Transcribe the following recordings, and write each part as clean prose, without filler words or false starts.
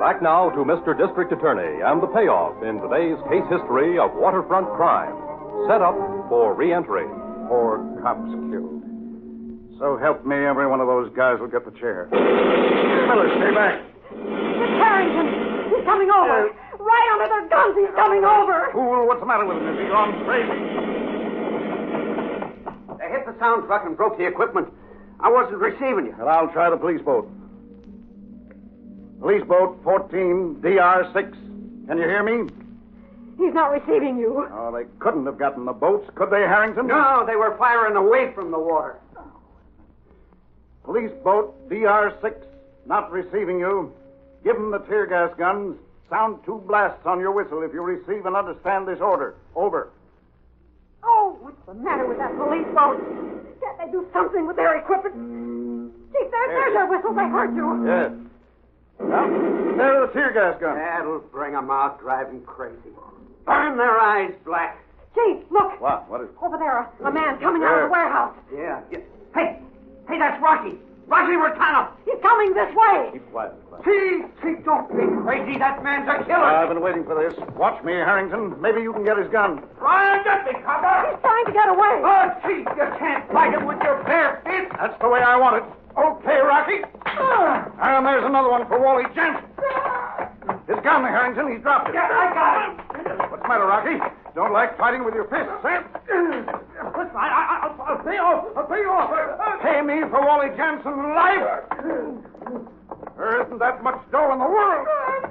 Back now to Mr. District Attorney and the payoff in today's case history of waterfront crime. Set up for re-entry. 4 cops killed. So help me, every one of those guys will get the chair. Miller, stay back. It's Harrington. He's coming over. Right under their guns, he's coming over. Fool, what's the matter with him? Is he gone crazy? They hit the sound truck and broke the equipment. I wasn't receiving you. Well, I'll try the police boat. Police boat 14 DR6. Can you hear me? He's not receiving you. Oh, they couldn't have gotten the boats, could they, Harrington? No, they were firing away from the water. Police boat DR6, not receiving you. Give them the tear gas guns. Sound 2 blasts on your whistle if you receive and understand this order. Over. Oh, what's the matter with that police boat? Can't they do something with their equipment? Chief, there's your whistle. They heard you. Yes. Well, there are the tear gas guns. That'll bring them out driving crazy. Burn their eyes black. Chief, look. What? What is it? Over there, a man coming out of the warehouse. Yeah. Hey, that's Rocky. Rocky Rotano. He's coming this way. Keep quiet. Chief, don't be crazy. That man's a killer. I've been waiting for this. Watch me, Harrington. Maybe you can get his gun. Try and get me, copper. He's trying to get away. Oh, Chief, you can't fight him with your bare fists. That's the way I want it. Okay, Rocky. And there's another one for Wally Jensen. His gun, Harrington. He's dropped it. Yeah, I got him. What's the matter, Rocky? Don't like fighting with your fists, eh? Listen, I'll pay off. I'll pay you off. Pay me for Wally Jensen's life? There isn't that much dough in the world.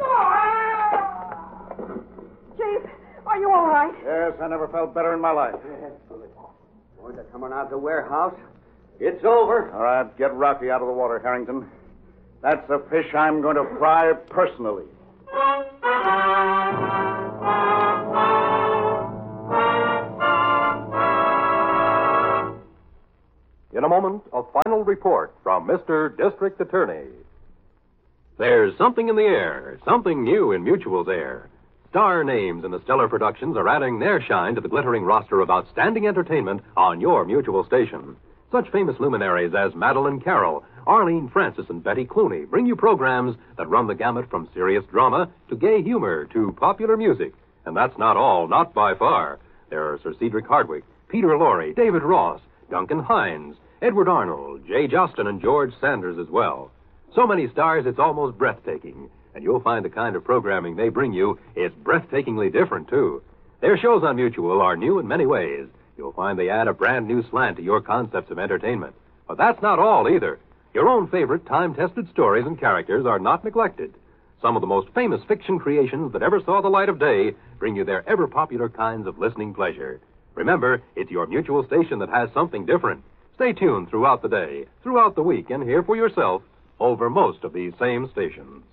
Chief, are you all right? Yes, I never felt better in my life. Boys are coming out of the warehouse. It's over. All right, get Rocky out of the water, Harrington. That's a fish I'm going to fry personally. In a moment, a final report from Mr. District Attorney. There's something in the air, something new in Mutual's air. Star names in the stellar productions are adding their shine to the glittering roster of outstanding entertainment on your Mutual station. Such famous luminaries as Madeline Carroll, Arlene Francis, and Betty Clooney bring you programs that run the gamut from serious drama to gay humor to popular music. And that's not all, not by far. There are Sir Cedric Hardwicke, Peter Lorre, David Ross, Duncan Hines, Edward Arnold, Jay Jostin, and George Sanders as well. So many stars, it's almost breathtaking. And you'll find the kind of programming they bring you is breathtakingly different, too. Their shows on Mutual are new in many ways. You'll find they add a brand new slant to your concepts of entertainment. But that's not all, either. Your own favorite time-tested stories and characters are not neglected. Some of the most famous fiction creations that ever saw the light of day bring you their ever-popular kinds of listening pleasure. Remember, it's your Mutual station that has something different. Stay tuned throughout the day, throughout the week, and hear for yourself over most of these same stations.